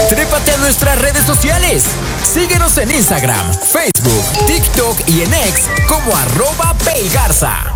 Trépate a nuestras redes sociales. Síguenos en Instagram, Facebook, TikTok y en X como @PayGarza.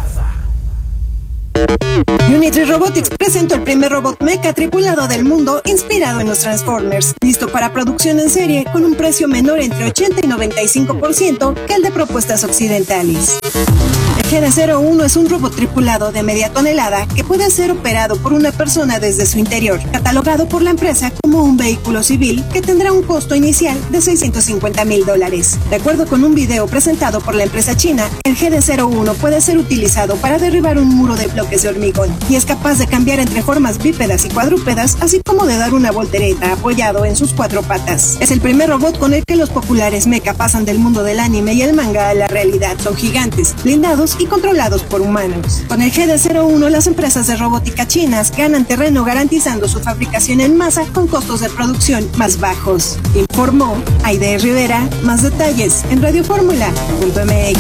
Unitree Robotics presentó el primer robot mecha tripulado del mundo inspirado en los Transformers, listo para producción en serie con un precio menor entre 80 y 95% que el de propuestas occidentales. El GD-01 es un robot tripulado de media tonelada que puede ser operado por una persona desde su interior, catalogado por la empresa como un vehículo civil que tendrá un costo inicial de $650,000. De acuerdo con un video presentado por la empresa china, el GD-01 puede ser utilizado para derribar un muro de bloques de hormigón y es capaz de cambiar entre formas bípedas y cuadrúpedas, así como de dar una voltereta apoyado en sus 4 patas. Es el primer robot con el que los populares mecha pasan del mundo del anime y el manga a la realidad. Son gigantes, blindados y controlados por humanos. Con el GD-01, las empresas de robótica chinas ganan terreno garantizando su fabricación en masa con costos de producción más bajos. Informó Aide Rivera. Más detalles en radioformula.mx.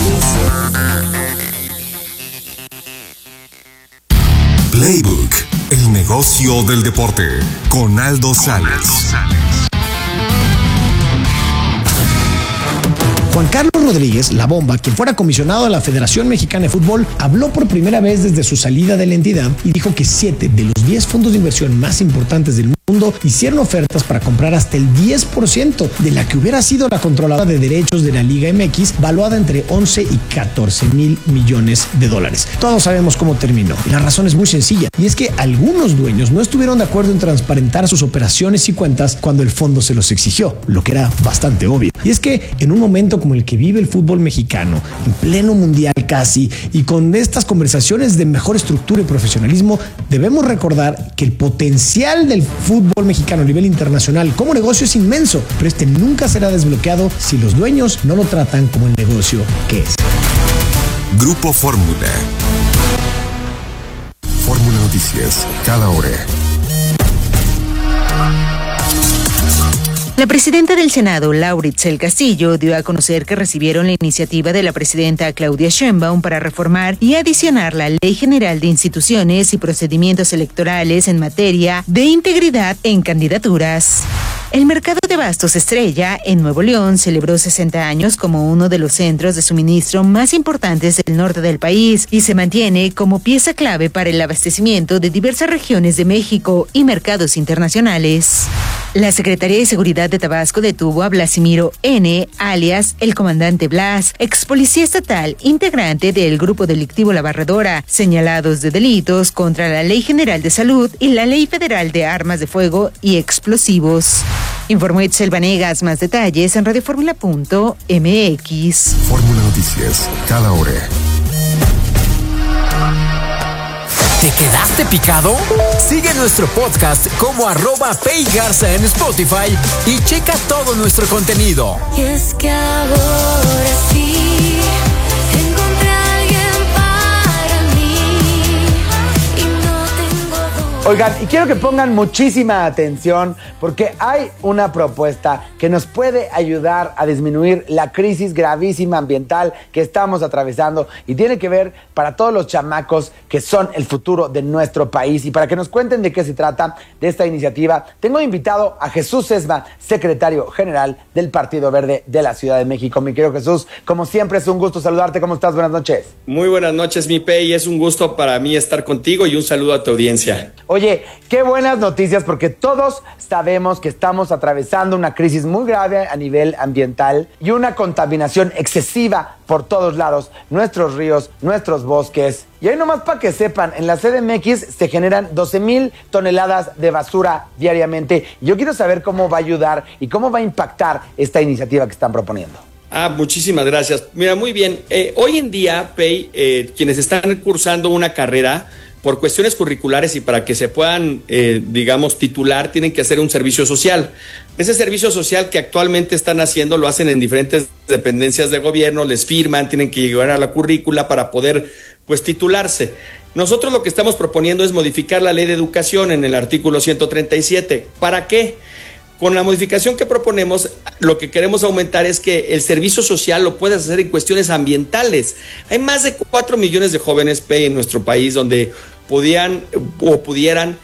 Playbook, el negocio del deporte, con Aldo Sales. Juan Carlos Rodríguez, La Bomba, quien fuera comisionado de la Federación Mexicana de Fútbol, habló por primera vez desde su salida de la entidad y dijo que 7 de los 10 fondos de inversión más importantes del mundo hicieron ofertas para comprar hasta el 10% de la que hubiera sido la controladora de derechos de la Liga MX, valuada entre 11 y 14 mil millones de dólares. Todos sabemos cómo terminó. Y la razón es muy sencilla, y es que algunos dueños no estuvieron de acuerdo en transparentar sus operaciones y cuentas cuando el fondo se los exigió, lo que era bastante obvio. Y es que en un momento como el que vive el fútbol mexicano, en pleno mundial casi, y con estas conversaciones de mejor estructura y profesionalismo, debemos recordar que el potencial del fútbol mexicano a nivel internacional como negocio es inmenso, pero este nunca será desbloqueado si los dueños no lo tratan como el negocio que es. Grupo Fórmula. Fórmula Noticias, cada hora. La presidenta del Senado, Laura Itzel Castillo, dio a conocer que recibieron la iniciativa de la presidenta Claudia Sheinbaum para reformar y adicionar la Ley General de Instituciones y Procedimientos Electorales en materia de integridad en candidaturas. El mercado de abastos Estrella en Nuevo León celebró 60 años como uno de los centros de suministro más importantes del norte del país y se mantiene como pieza clave para el abastecimiento de diversas regiones de México y mercados internacionales. La Secretaría de Seguridad de Tabasco detuvo a Blasimiro N., alias el comandante Blas, ex policía estatal, integrante del grupo delictivo La Barredora, señalados de delitos contra la Ley General de Salud y la Ley Federal de Armas de Fuego y Explosivos. Informó Itzel Vanegas. Más detalles en radioformula.mx. Fórmula Noticias, cada hora. ¿Te quedaste picado? Sigue nuestro podcast como @PayGarza en Spotify y checa todo nuestro contenido. Y es que ahora sí encontré a alguien para mí y no tengo duda. Oigan, y quiero que pongan muchísima atención porque hay una propuesta que nos puede ayudar a disminuir la crisis gravísima ambiental que estamos atravesando y tiene que ver para todos los chamacos que son el futuro de nuestro país. Y para que nos cuenten de qué se trata de esta iniciativa, tengo invitado a Jesús Sesma, secretario general del Partido Verde de la Ciudad de México. Mi querido Jesús, como siempre es un gusto saludarte. ¿Cómo estás? Buenas noches. Muy buenas noches, mi Pei. Es un gusto para mí estar contigo y un saludo a tu audiencia. Oye, qué buenas noticias porque todos sabemos que estamos atravesando una crisis muy grave a nivel ambiental y una contaminación excesiva por todos lados, nuestros ríos, nuestros bosques. Y ahí nomás para que sepan, en la CDMX se generan 12,000 toneladas de basura diariamente. Y yo quiero saber cómo va a ayudar y cómo va a impactar esta iniciativa que están proponiendo. Muchísimas gracias. Mira, muy bien. Hoy en día, Pei, quienes están cursando una carrera por cuestiones curriculares y para que se puedan, titular, tienen que hacer un servicio social. Ese servicio social que actualmente están haciendo lo hacen en diferentes dependencias de gobierno, les firman, tienen que llegar a la currícula para poder, titularse. Nosotros lo que estamos proponiendo es modificar la Ley de Educación en el artículo 137. ¿Para qué? Con la modificación que proponemos, lo que queremos aumentar es que el servicio social lo puedas hacer en cuestiones ambientales. Hay más de 4 millones de jóvenes en nuestro país donde pudieran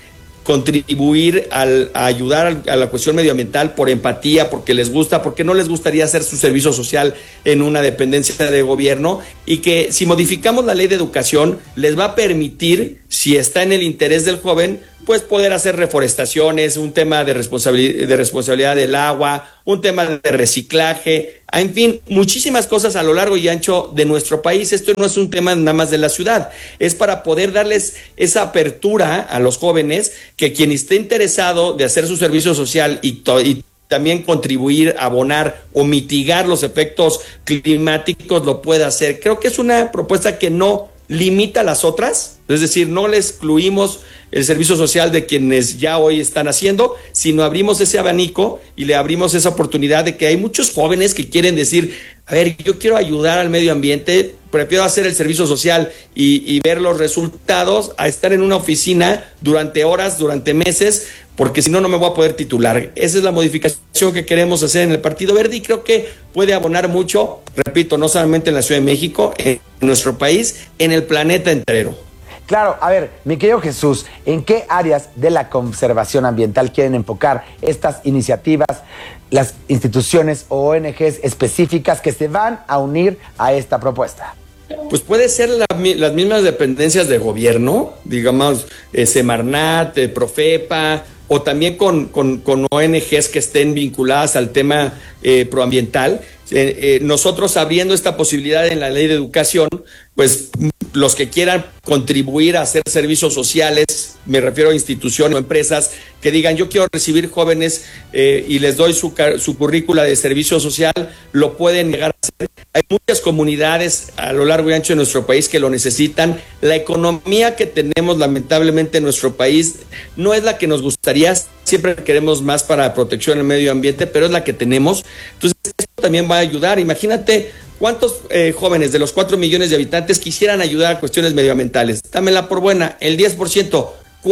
contribuir a ayudar a la cuestión medioambiental por empatía, porque les gusta, porque no les gustaría hacer su servicio social en una dependencia de gobierno, y que si modificamos la ley de educación les va a permitir, si está en el interés del joven, pues poder hacer reforestaciones, un tema de responsabilidad del agua, un tema de reciclaje, en fin, muchísimas cosas a lo largo y ancho de nuestro país. Esto no es un tema nada más de la ciudad, es para poder darles esa apertura a los jóvenes, que quien esté interesado de hacer su servicio social y también contribuir, abonar o mitigar los efectos climáticos lo pueda hacer. Creo que es una propuesta que no limita a las otras, es decir, no le excluimos el servicio social de quienes ya hoy están haciendo, sino abrimos ese abanico y le abrimos esa oportunidad de que hay muchos jóvenes que quieren decir, a ver, yo quiero ayudar al medio ambiente, prefiero hacer el servicio social y ver los resultados a estar en una oficina durante horas, durante meses, porque si no, no me voy a poder titular. Esa es la modificación que queremos hacer en el Partido Verde y creo que puede abonar mucho, repito, no solamente en la Ciudad de México, en nuestro país, en el planeta entero. Claro, a ver, mi querido Jesús, ¿en qué áreas de la conservación ambiental quieren enfocar estas iniciativas, las instituciones o ONGs específicas que se van a unir a esta propuesta? Pues puede ser las mismas dependencias de gobierno, digamos, Semarnat, Profepa, o también con ONGs que estén vinculadas al tema proambiental. Nosotros abriendo esta posibilidad en la ley de educación, pues los que quieran contribuir a hacer servicios sociales, me refiero a instituciones o empresas que digan yo quiero recibir jóvenes y les doy su currícula de servicio social, lo pueden llegar a hacer. Hay muchas comunidades a lo largo y ancho de nuestro país que lo necesitan. La economía que tenemos lamentablemente en nuestro país no es la que nos gustaría, siempre queremos más para protección del medio ambiente, pero es la que tenemos. Entonces esto también va a ayudar. Imagínate ¿cuántos jóvenes de los 4 millones de habitantes quisieran ayudar a cuestiones medioambientales? Dámela por buena, el 10%,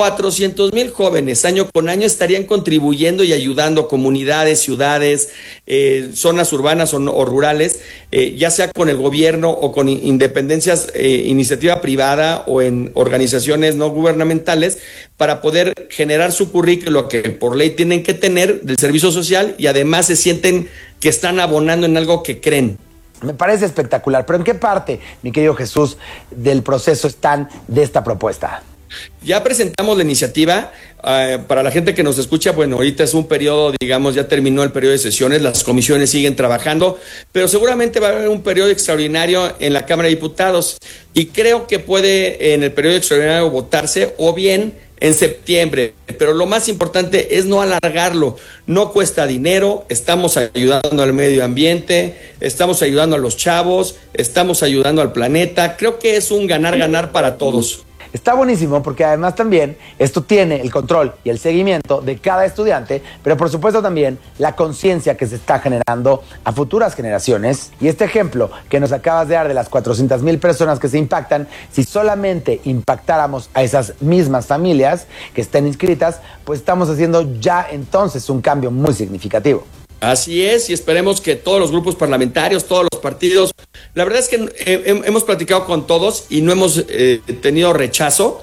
400,000 jóvenes año con año estarían contribuyendo y ayudando comunidades, ciudades, zonas urbanas o rurales, ya sea con el gobierno o con independencias, iniciativa privada o en organizaciones no gubernamentales, para poder generar su currículo que por ley tienen que tener del servicio social y además se sienten que están abonando en algo que creen. Me parece espectacular, pero ¿en qué parte, mi querido Jesús, del proceso están de esta propuesta? Ya presentamos la iniciativa, para la gente que nos escucha, bueno, ahorita es un periodo, digamos, ya terminó el periodo de sesiones, las comisiones siguen trabajando, pero seguramente va a haber un periodo extraordinario en la Cámara de Diputados y creo que puede en el periodo extraordinario votarse o bien en septiembre, pero lo más importante es no alargarlo, no cuesta dinero, estamos ayudando al medio ambiente, estamos ayudando a los chavos, estamos ayudando al planeta, creo que es un ganar-ganar para todos. Está buenísimo porque además también esto tiene el control y el seguimiento de cada estudiante, pero por supuesto también la conciencia que se está generando a futuras generaciones. Y este ejemplo que nos acabas de dar de las 400,000 personas que se impactan, si solamente impactáramos a esas mismas familias que estén inscritas, pues estamos haciendo ya entonces un cambio muy significativo. Así es, y esperemos que todos los grupos parlamentarios, todos los partidos, la verdad es que hemos platicado con todos y no hemos tenido rechazo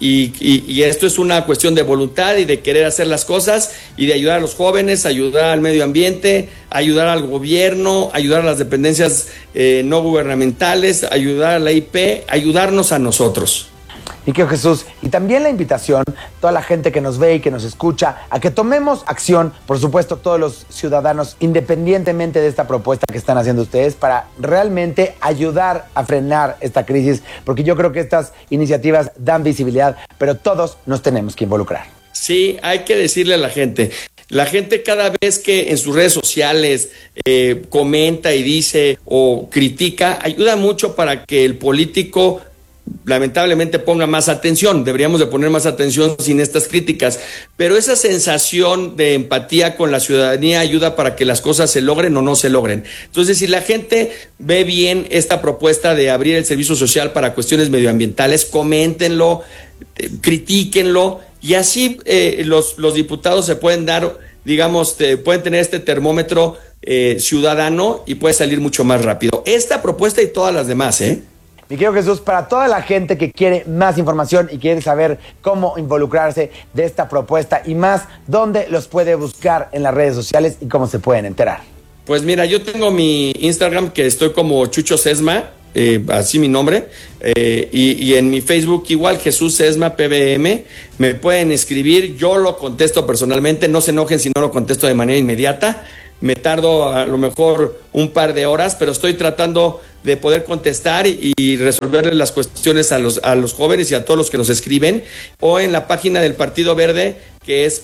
y esto es una cuestión de voluntad y de querer hacer las cosas y de ayudar a los jóvenes, ayudar al medio ambiente, ayudar al gobierno, ayudar a las dependencias no gubernamentales, ayudar a la IP, ayudarnos a nosotros. Y que Jesús, y también la invitación, toda la gente que nos ve y que nos escucha, a que tomemos acción, por supuesto todos los ciudadanos, independientemente de esta propuesta que están haciendo ustedes, para realmente ayudar a frenar esta crisis, porque yo creo que estas iniciativas dan visibilidad, pero todos nos tenemos que involucrar. Sí, hay que decirle a la gente cada vez que en sus redes sociales comenta y dice o critica, ayuda mucho para que el político lamentablemente ponga más atención. Deberíamos de poner más atención sin estas críticas, pero esa sensación de empatía con la ciudadanía ayuda para que las cosas se logren o no se logren. Entonces, si la gente ve bien esta propuesta de abrir el servicio social para cuestiones medioambientales, coméntenlo, critíquenlo, y así los diputados se pueden dar, digamos, pueden tener este termómetro ciudadano y puede salir mucho más rápido. Esta propuesta y todas las demás, Mi querido Jesús, para toda la gente que quiere más información y quiere saber cómo involucrarse de esta propuesta y más, ¿dónde los puede buscar en las redes sociales y cómo se pueden enterar? Pues mira, yo tengo mi Instagram que estoy como Chucho Sesma, así mi nombre, y en mi Facebook igual, Jesús Sesma PBM. Me pueden escribir, yo lo contesto personalmente, no se enojen si no lo contesto de manera inmediata. Me tardo a lo mejor un par de horas, pero estoy tratando de poder contestar y resolverles las cuestiones a los jóvenes y a todos los que nos escriben, o en la página del Partido Verde, que es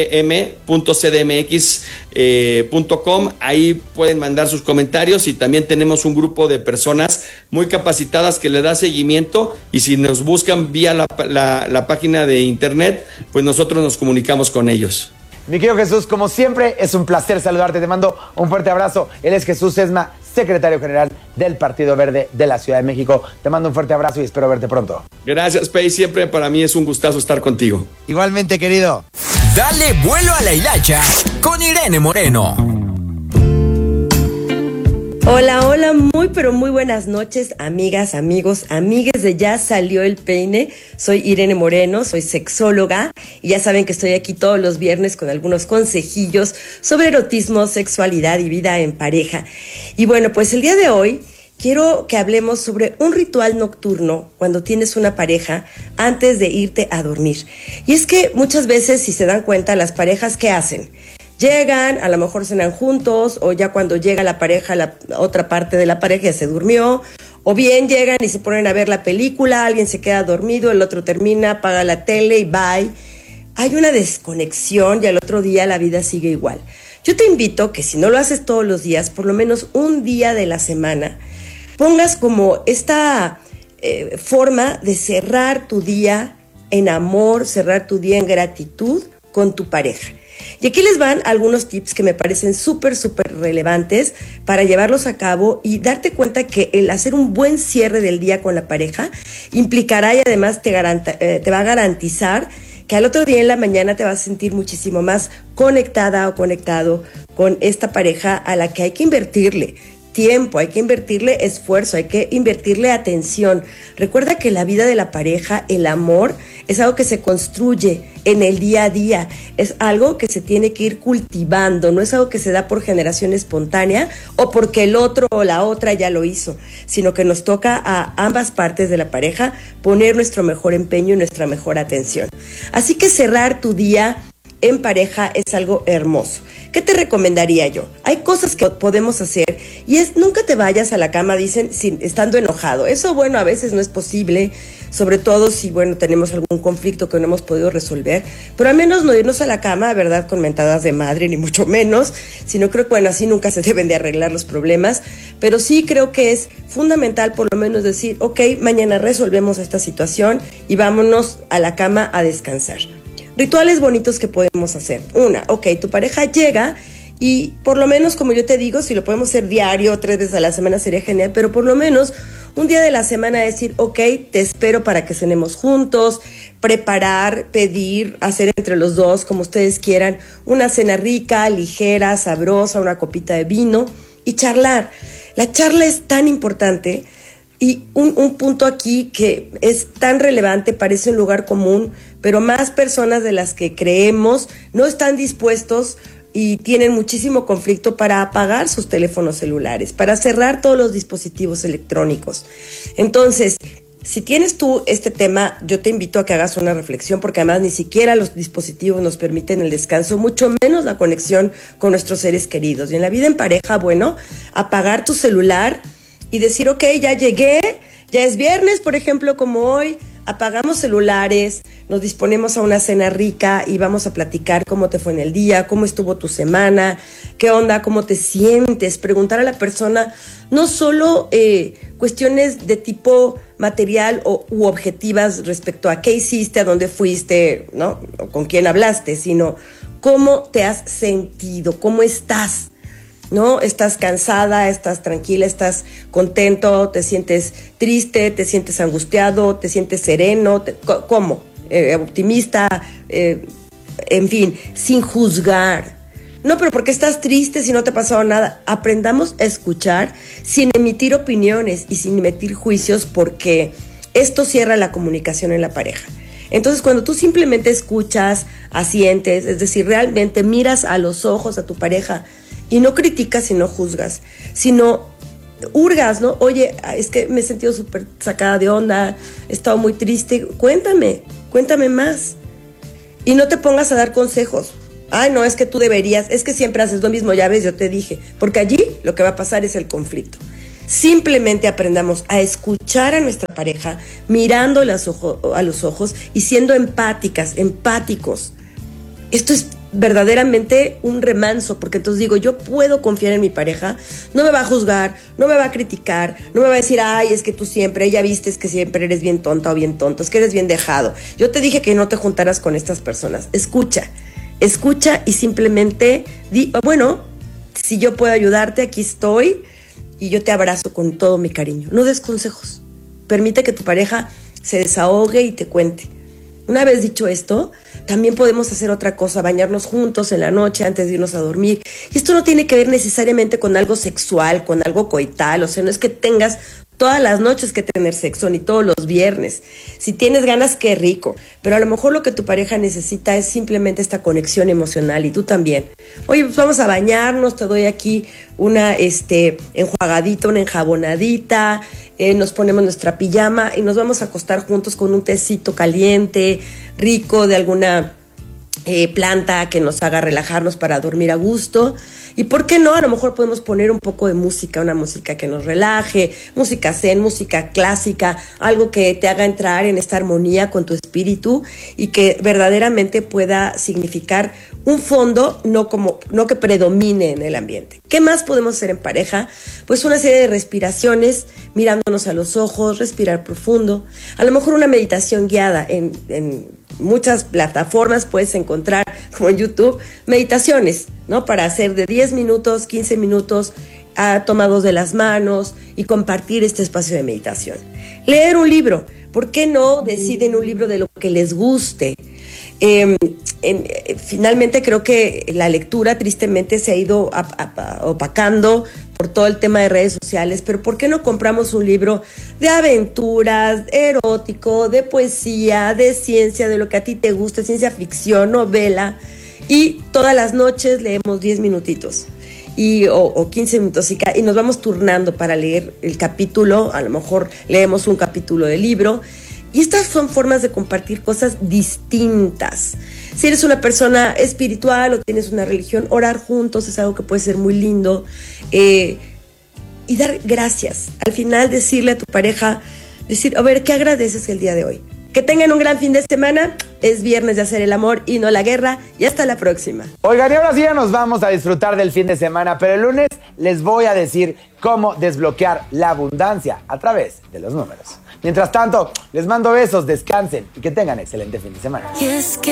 pbem.cdmx.com. Ahí pueden mandar sus comentarios y también tenemos un grupo de personas muy capacitadas que le da seguimiento, y si nos buscan vía la página de internet, pues nosotros nos comunicamos con ellos. Mi querido Jesús, como siempre, es un placer saludarte. Te mando un fuerte abrazo. Él es Jesús Sesma, secretario general del Partido Verde de la Ciudad de México. Te mando un fuerte abrazo y espero verte pronto. Gracias, Pei. Siempre para mí es un gustazo estar contigo. Igualmente, querido. Dale vuelo a la hilacha con Irene Moreno. Hola, hola, muy pero muy buenas noches, amigas, amigos, amigues de Ya Salió el Peine. Soy Irene Moreno, soy sexóloga y ya saben que estoy aquí todos los viernes con algunos consejillos sobre erotismo, sexualidad y vida en pareja. Y bueno, pues el día de hoy quiero que hablemos sobre un ritual nocturno cuando tienes una pareja antes de irte a dormir. Y es que muchas veces, si se dan cuenta, las parejas, ¿qué hacen? Llegan, a lo mejor cenan juntos, o ya cuando llega la pareja, la otra parte de la pareja ya se durmió, o bien llegan y se ponen a ver la película, alguien se queda dormido, el otro termina, apaga la tele y bye. Hay una desconexión y al otro día la vida sigue igual. Yo te invito que si no lo haces todos los días, por lo menos un día de la semana, pongas como esta forma de cerrar tu día en amor, cerrar tu día en gratitud con tu pareja. Y aquí les van algunos tips que me parecen súper relevantes para llevarlos a cabo y darte cuenta que el hacer un buen cierre del día con la pareja implicará y además te va a garantizar que al otro día en la mañana te vas a sentir muchísimo más conectada o conectado con esta pareja a la que hay que invertirle tiempo, hay que invertirle esfuerzo, hay que invertirle atención. Recuerda que la vida de la pareja, el amor, es algo que se construye en el día a día, es algo que se tiene que ir cultivando, no es algo que se da por generación espontánea o porque el otro o la otra ya lo hizo, sino que nos toca a ambas partes de la pareja poner nuestro mejor empeño y nuestra mejor atención. Así que cerrar tu día en pareja es algo hermoso. ¿Qué te recomendaría yo? Hay cosas que podemos hacer y es nunca te vayas a la cama, dicen, estando enojado. Eso, bueno, a veces no es posible, sobre todo si, bueno, tenemos algún conflicto que no hemos podido resolver, pero al menos no irnos a la cama, ¿verdad?, con mentadas de madre, ni mucho menos, sino creo que, bueno, así nunca se deben de arreglar los problemas, pero sí creo que es fundamental por lo menos decir, ok, mañana resolvemos esta situación y vámonos a la cama a descansar. Rituales bonitos que podemos hacer. Una, ok, tu pareja llega y por lo menos, como yo te digo, si lo podemos hacer diario, 3 veces a la semana sería genial, pero por lo menos un día de la semana decir, ok, te espero para que cenemos juntos, preparar, pedir, hacer entre los dos, como ustedes quieran, una cena rica, ligera, sabrosa, una copita de vino y charlar. La charla es tan importante. Y un punto aquí que es tan relevante, parece un lugar común, pero más personas de las que creemos no están dispuestos y tienen muchísimo conflicto para apagar sus teléfonos celulares, para cerrar todos los dispositivos electrónicos. Entonces, si tienes tú este tema, yo te invito a que hagas una reflexión, porque además ni siquiera los dispositivos nos permiten el descanso, mucho menos la conexión con nuestros seres queridos. Y en la vida en pareja, bueno, apagar tu celular y decir, ok, ya llegué, ya es viernes, por ejemplo, como hoy, apagamos celulares, nos disponemos a una cena rica y vamos a platicar cómo te fue en el día, cómo estuvo tu semana, qué onda, cómo te sientes, preguntar a la persona no solo cuestiones de tipo material u objetivas respecto a qué hiciste, a dónde fuiste, ¿no?, o con quién hablaste, sino cómo te has sentido, cómo estás. ¿No? ¿Estás cansada? ¿Estás tranquila? ¿Estás contento? ¿Te sientes triste? ¿Te sientes angustiado? ¿Te sientes sereno? ¿Cómo? ¿Optimista? En fin, sin juzgar. No, pero ¿por qué estás triste si no te ha pasado nada? Aprendamos a escuchar sin emitir opiniones y sin emitir juicios, porque esto cierra la comunicación en la pareja. Entonces, cuando tú simplemente escuchas, asientes, es decir, realmente miras a los ojos a tu pareja y no criticas y no juzgas, sino hurgas, ¿no? Oye, es que me he sentido súper sacada de onda, he estado muy triste, cuéntame más. Y no te pongas a dar consejos. Ay, no, es que tú deberías, es que siempre haces lo mismo, ya ves, yo te dije. Porque allí lo que va a pasar es el conflicto. Simplemente aprendamos a escuchar a nuestra pareja, mirando a los ojos y siendo empáticos. Esto es verdaderamente un remanso, porque entonces digo, yo puedo confiar en mi pareja, no me va a juzgar, no me va a criticar, no me va a decir, ay, es que tú siempre, ya viste, es que siempre eres bien tonta o bien tonto, es que eres bien dejado. Yo te dije que no te juntaras con estas personas. Escucha y simplemente di, bueno, si yo puedo ayudarte, aquí estoy y yo te abrazo con todo mi cariño. No des consejos. Permite que tu pareja se desahogue y te cuente. Una vez dicho esto, también podemos hacer otra cosa, bañarnos juntos en la noche antes de irnos a dormir. Y esto no tiene que ver necesariamente con algo sexual, con algo coital, o sea, no es que tengas todas las noches que tener sexo, ni todos los viernes. Si tienes ganas, qué rico. Pero a lo mejor lo que tu pareja necesita es simplemente esta conexión emocional, y tú también. Oye, pues vamos a bañarnos, te doy aquí una enjuagadita, una enjabonadita, nos ponemos nuestra pijama y nos vamos a acostar juntos con un tecito caliente, rico, de alguna planta que nos haga relajarnos para dormir a gusto. Y por qué no, a lo mejor podemos poner un poco de música, una música que nos relaje, música zen, música clásica, algo que te haga entrar en esta armonía con tu espíritu y que verdaderamente pueda significar un fondo, no que predomine en el ambiente. ¿Qué más podemos hacer en pareja? Pues una serie de respiraciones, mirándonos a los ojos, respirar profundo. A lo mejor una meditación guiada en muchas plataformas puedes encontrar, como en YouTube, meditaciones, ¿no? Para hacer de 10 minutos, 15 minutos, tomados de las manos y compartir este espacio de meditación. Leer un libro. ¿Por qué no deciden un libro de lo que les guste? Finalmente creo que la lectura tristemente se ha ido opacando por todo el tema de redes sociales, pero ¿por qué no compramos un libro de aventuras, erótico, de poesía, de ciencia, de lo que a ti te gusta, ciencia ficción, novela, y todas las noches leemos 10 minutitos o 15 minutos y nos vamos turnando para leer el capítulo? A lo mejor leemos un capítulo del libro. Y estas son formas de compartir cosas distintas. Si eres una persona espiritual o tienes una religión, orar juntos es algo que puede ser muy lindo. Y dar gracias. Al final decirle a tu pareja, a ver, ¿qué agradeces el día de hoy? Que tengan un gran fin de semana. Es viernes de hacer el amor y no la guerra. Y hasta la próxima. Oigan, y ahora sí ya nos vamos a disfrutar del fin de semana, pero el lunes les voy a decir cómo desbloquear la abundancia a través de los números. Mientras tanto, les mando besos, descansen y que tengan excelente fin de semana.